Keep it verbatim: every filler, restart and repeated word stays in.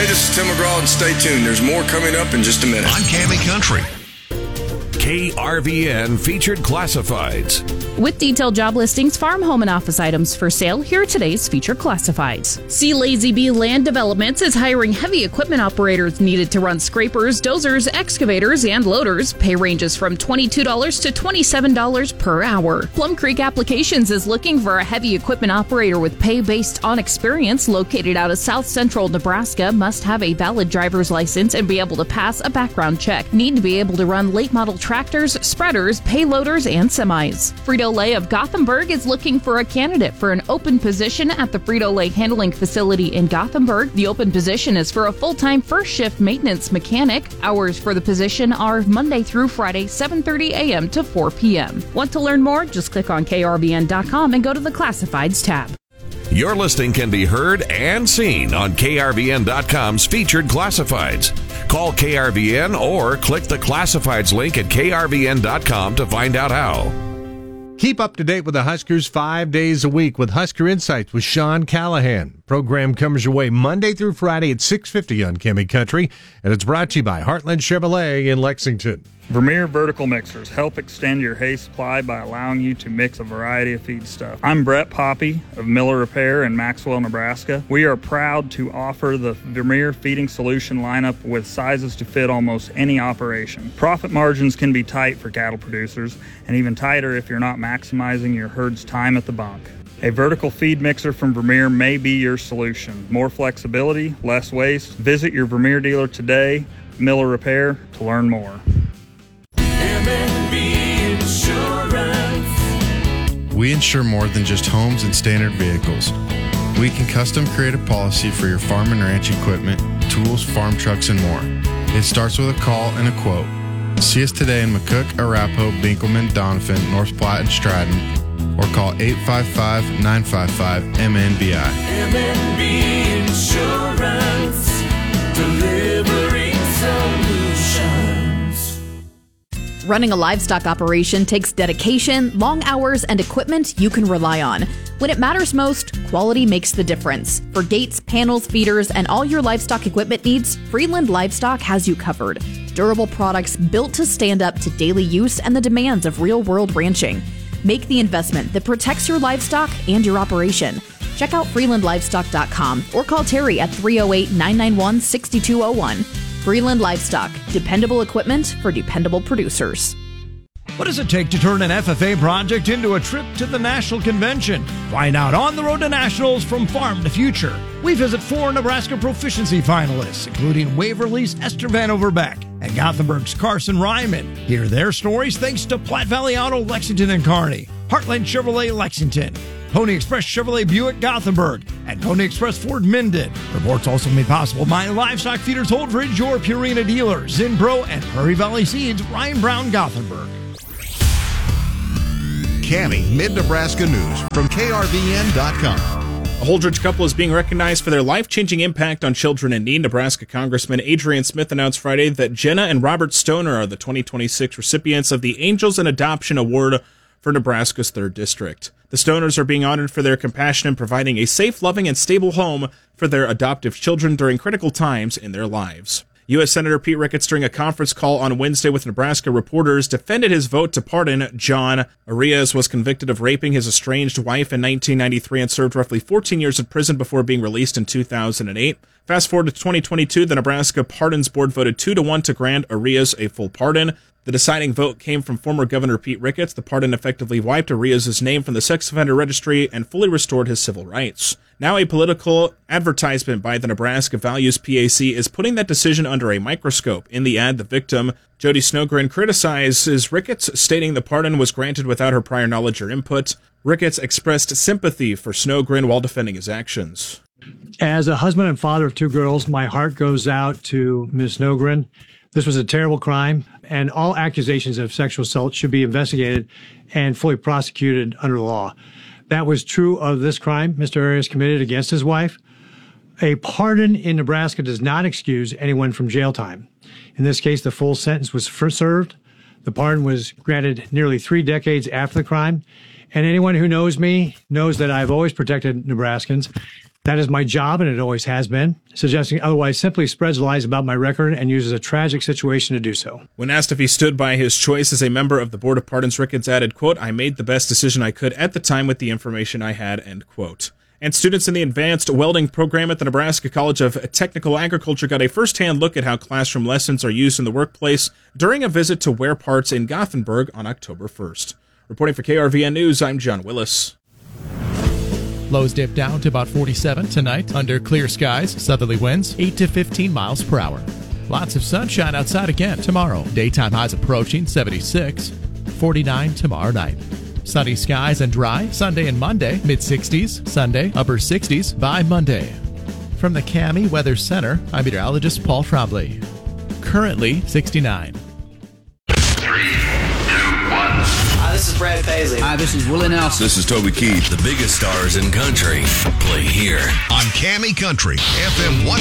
Hey, this is Tim McGraw, and stay tuned. There's more coming up in just a minute. On Cammy Country. K R V N Featured Classifieds. With detailed job listings, farm, home, and office items for sale, here are today's featured classifieds. C. Lazy Bee Land Developments is hiring heavy equipment operators needed to run scrapers, dozers, excavators, and loaders. Pay ranges from twenty-two dollars to twenty-seven dollars per hour. Plum Creek Applications is looking for a heavy equipment operator with pay based on experience. Located out of South Central Nebraska, must have a valid driver's license and be able to pass a background check. Need to be able to run late model tractors, spreaders, payloaders, and semis. Frito-Lay of Gothenburg is looking for a candidate for an open position at the Frito-Lay handling facility in Gothenburg. The open position is for a full-time first shift maintenance mechanic. Hours for the position are Monday through Friday, seven thirty a.m. to four p.m. Want to learn more? Just click on K R V N dot com and go to the Classifieds tab. Your listing can be heard and seen on K R V N dot com's Featured Classifieds. Call K R V N or click the Classifieds link at K R V N dot com to find out how. Keep up to date with the Huskers five days a week with Husker Insights with Sean Callahan. Program comes your way Monday through Friday at six fifty on Cammy Country, and it's brought to you by Heartland Chevrolet in Lexington. Vermeer Vertical Mixers help extend your hay supply by allowing you to mix a variety of feedstuff. I'm Brett Poppy of Miller Repair in Maxwell, Nebraska. We are proud to offer the Vermeer feeding solution lineup with sizes to fit almost any operation. Profit margins can be tight for cattle producers, and even tighter if you're not maximizing your herd's time at the bunk. A vertical feed mixer from Vermeer may be your solution. More flexibility, less waste. Visit your Vermeer dealer today, Miller Repair, to learn more. M and B Insurance. We insure more than just homes and standard vehicles. We can custom create a policy for your farm and ranch equipment, tools, farm trucks, and more. It starts with a call and a quote. See us today in McCook, Arapahoe, Binkelman, Doniphan, North Platte, and Stratton, or call eight five five, nine five five, M N B I. M and B Insurance. Delivering solutions. Running a livestock operation takes dedication, long hours, and equipment you can rely on. When it matters most, quality makes the difference. For gates, panels, feeders, and all your livestock equipment needs, Freeland Livestock has you covered. Durable products built to stand up to daily use and the demands of real-world ranching. Make the investment that protects your livestock and your operation. Check out freeland livestock dot com or call Terry at three oh eight, nine nine one, six two oh one. Freeland Livestock, dependable equipment for dependable producers. What does it take to turn an F F A project into a trip to the National Convention? Find out on the road to Nationals from Farm to Future. We visit four Nebraska Proficiency finalists, including Waverly's Esther Vanover Beck and Gothenburg's Carson Ryman. Hear their stories thanks to Platte Valley Auto Lexington and Kearney, Heartland Chevrolet Lexington, Pony Express Chevrolet Buick Gothenburg, and Pony Express Ford Minden. Reports also made possible by Livestock Feeders Holdridge, your Purina dealer, Zinpro, and Prairie Valley Seeds, Ryan Brown Gothenburg. Cammy Mid-Nebraska News from K R V N dot com. A Holdridge couple is being recognized for their life-changing impact on children in need. Nebraska Congressman Adrian Smith announced Friday that Jenna and Robert Stoner are the twenty twenty-six recipients of the Angels in Adoption Award for Nebraska's third District. The Stoners are being honored for their compassion in providing a safe, loving, and stable home for their adoptive children during critical times in their lives. U S Senator Pete Ricketts, during a conference call on Wednesday with Nebraska reporters, defended his vote to pardon John. Arias was convicted of raping his estranged wife in nineteen ninety-three and served roughly fourteen years in prison before being released in two thousand eight. Fast forward to twenty twenty-two, the Nebraska Pardons Board voted two to one to grant Arias a full pardon. The deciding vote came from former Governor Pete Ricketts. The pardon effectively wiped Arias' name from the sex offender registry and fully restored his civil rights. Now a political advertisement by the Nebraska Values P A C is putting that decision under a microscope. In the ad, the victim, Jody Snogren, criticizes Ricketts, stating the pardon was granted without her prior knowledge or input. Ricketts expressed sympathy for Snogren while defending his actions. As a husband and father of two girls, my heart goes out to Miz Snogren. This was a terrible crime, and all accusations of sexual assault should be investigated and fully prosecuted under the law. That was true of this crime Mister Arias committed against his wife. A pardon in Nebraska does not excuse anyone from jail time. In this case, the full sentence was first served. The pardon was granted nearly three decades after the crime. And anyone who knows me knows that I've always protected Nebraskans. That is my job, and it always has been. Suggesting otherwise simply spreads lies about my record and uses a tragic situation to do so. When asked if he stood by his choice as a member of the Board of Pardons, Ricketts added, quote, "I made the best decision I could at the time with the information I had," end quote. And students in the advanced welding program at the Nebraska College of Technical Agriculture got a first-hand look at how classroom lessons are used in the workplace during a visit to Ware Parts in Gothenburg on October first. Reporting for K R V N News, I'm John Willis. Lows dip down to about forty-seven tonight under clear skies, southerly winds eight to fifteen miles per hour. Lots of sunshine outside again tomorrow. Daytime highs approaching seventy-six, forty-nine tomorrow night. Sunny skies and dry Sunday and Monday, mid sixties, Sunday, upper sixties by Monday. From the Cami Weather Center, I'm meteorologist Paul Trombley. Currently sixty-nine. Hi, this is Brad Paisley. Hi, this is Willie Nelson. This is Toby Keith. The biggest stars in country play here on Cami Country, F M one